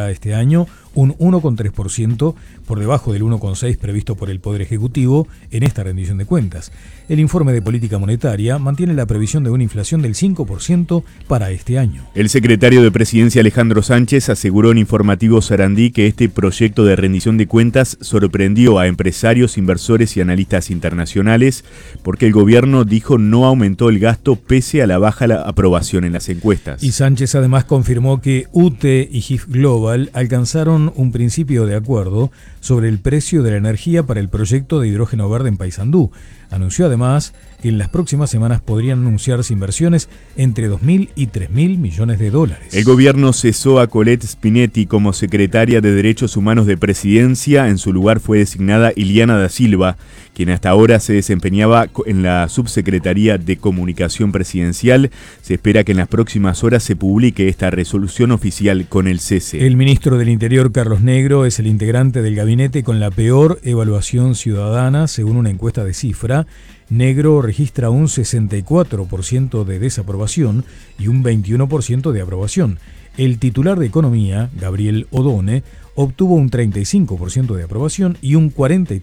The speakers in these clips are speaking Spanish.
este año un 1,3% por debajo del 1,6% previsto por el Poder Ejecutivo en esta rendición de cuentas. El informe de política monetaria mantiene la previsión de una inflación del 5% para este año. El secretario de Presidencia Alejandro Sánchez aseguró en Informativo Sarandí que este proyecto de rendición de cuentas sorprendió a empresarios, inversores y analistas internacionales porque el gobierno dijo no aumentó el gasto pese a la baja aprobación en las encuestas. Y Sánchez además confirmó que UTE y GIF Global alcanzaron un principio de acuerdo sobre el precio de la energía para el proyecto de hidrógeno verde en Paysandú. Anunció además que en las próximas semanas podrían anunciarse inversiones entre 2.000 y 3.000 millones de dólares. El gobierno cesó a Colette Spinetti como secretaria de Derechos Humanos de Presidencia. En su lugar fue designada Iliana da Silva, quien hasta ahora se desempeñaba en la Subsecretaría de Comunicación Presidencial. Se espera que en las próximas horas se publique esta resolución oficial con el cese. El ministro del Interior, Carlos Negro, es el integrante del gabinete con la peor evaluación ciudadana, según una encuesta de Cifra. Negro registra un 64% de desaprobación y un 21% de aprobación. El titular de Economía, Gabriel Odone, obtuvo un 35% de aprobación y un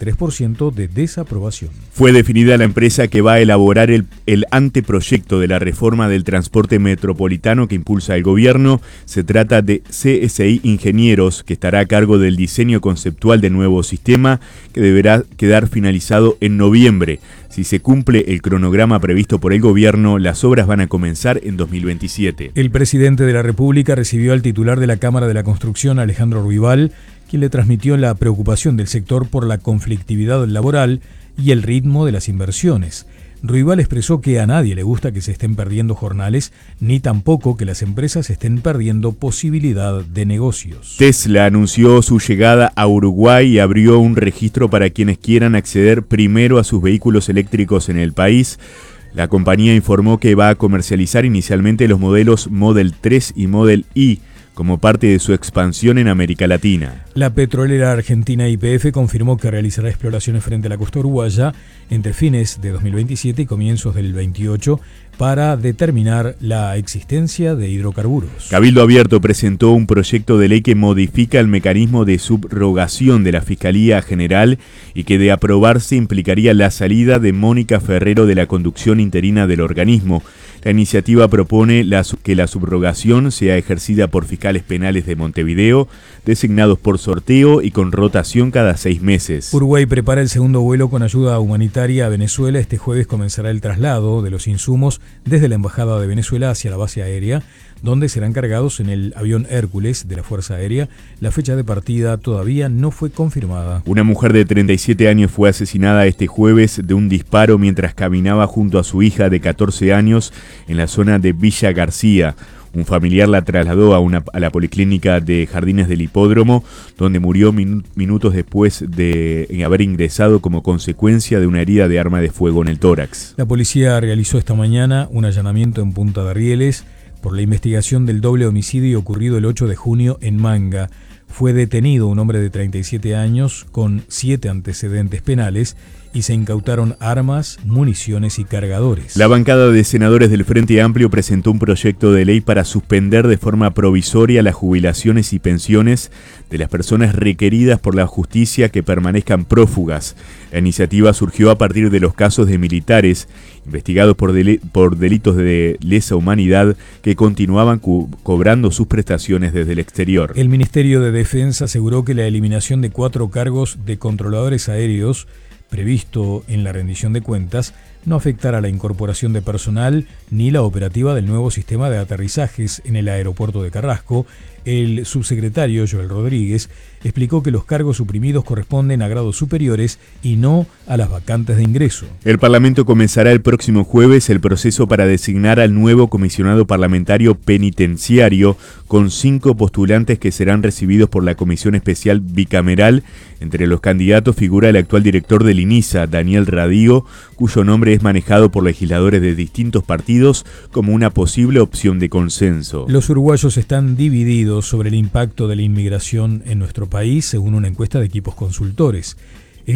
43% de desaprobación. Fue definida la empresa que va a elaborar el anteproyecto de la reforma del transporte metropolitano que impulsa el gobierno. Se trata de CSI Ingenieros, que estará a cargo del diseño conceptual del nuevo sistema, que deberá quedar finalizado en noviembre. Si se cumple el cronograma previsto por el gobierno, las obras van a comenzar en 2027. El presidente de la República recibió al titular de la Cámara de la Construcción, Alejandro Ruibal, quien le transmitió la preocupación del sector por la conflictividad laboral y el ritmo de las inversiones. Ruibal expresó que a nadie le gusta que se estén perdiendo jornales, ni tampoco que las empresas estén perdiendo posibilidad de negocios. Tesla anunció su llegada a Uruguay y abrió un registro para quienes quieran acceder primero a sus vehículos eléctricos en el país. La compañía informó que va a comercializar inicialmente los modelos Model 3 y Model Y, como parte de su expansión en América Latina. La petrolera argentina YPF confirmó que realizará exploraciones frente a la costa uruguaya entre fines de 2027 y comienzos del 28 para determinar la existencia de hidrocarburos. Cabildo Abierto presentó un proyecto de ley que modifica el mecanismo de subrogación de la Fiscalía General y que de aprobarse implicaría la salida de Mónica Ferrero de la conducción interina del organismo. La iniciativa propone que la subrogación sea ejercida por fiscales penales de Montevideo, designados por sorteo y con rotación cada 6 meses. Uruguay prepara el segundo vuelo con ayuda humanitaria a Venezuela. Este jueves comenzará el traslado de los insumos desde la Embajada de Venezuela hacia la base aérea, donde serán cargados en el avión Hércules de la Fuerza Aérea. La fecha de partida todavía no fue confirmada. Una mujer de 37 años fue asesinada este jueves de un disparo mientras caminaba junto a su hija de 14 años en la zona de Villa García. Un familiar la trasladó a la policlínica de Jardines del Hipódromo, donde murió minutos después de haber ingresado como consecuencia de una herida de arma de fuego en el tórax. La policía realizó esta mañana un allanamiento en Punta de Rieles por la investigación del doble homicidio ocurrido el 8 de junio en Manga. Fue detenido un hombre de 37 años con 7 antecedentes penales y se incautaron armas, municiones y cargadores. La bancada de senadores del Frente Amplio presentó un proyecto de ley para suspender de forma provisoria las jubilaciones y pensiones de las personas requeridas por la justicia que permanezcan prófugas. La iniciativa surgió a partir de los casos de militares investigados por delitos de lesa humanidad que continuaban cobrando sus prestaciones desde el exterior. El Ministerio de Defensa aseguró que la eliminación de 4 cargos de controladores aéreos previsto en la rendición de cuentas no afectará la incorporación de personal ni la operativa del nuevo sistema de aterrizajes en el aeropuerto de Carrasco. El subsecretario Joel Rodríguez explicó que los cargos suprimidos corresponden a grados superiores y no a las vacantes de ingreso. El Parlamento comenzará el próximo jueves el proceso para designar al nuevo comisionado parlamentario penitenciario, con 5 postulantes que serán recibidos por la Comisión Especial Bicameral. Entre los candidatos figura el actual director del INISA, Daniel Radío, cuyo nombre es manejado por legisladores de distintos partidos como una posible opción de consenso. Los uruguayos están divididos sobre el impacto de la inmigración en nuestro país, según una encuesta de Equipos Consultores. El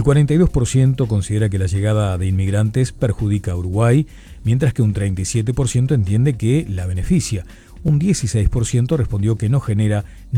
42% considera que la llegada de inmigrantes perjudica a Uruguay, mientras que un 37% entiende que la beneficia. Un 16% respondió que no genera